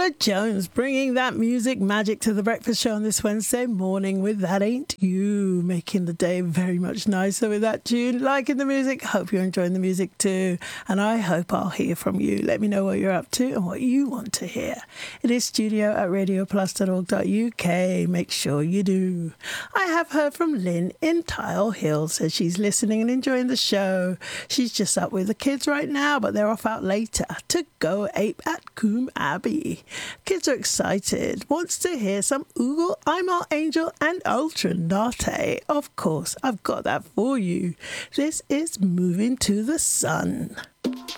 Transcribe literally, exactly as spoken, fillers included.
Oliver Jones bringing that music magic to the breakfast show on this Wednesday morning with That Ain't You, making the day very much nicer with that tune. Liking the music, hope you're enjoying the music too, and I hope I'll hear from you. Let me know what you're up to and what you want to hear. It is studio at radio plus dot org dot U K. Make sure you do. I have heard from Lynn in Tile Hill, says she's listening and enjoying the show. She's just up with the kids right now, but they're off out later to go ape at Coombe Abbey. Kids are excited, wants to hear some Oogle, I'm Our Angel and Ultra Naute. Of course, I've got that for you. This is Moving to the Sun.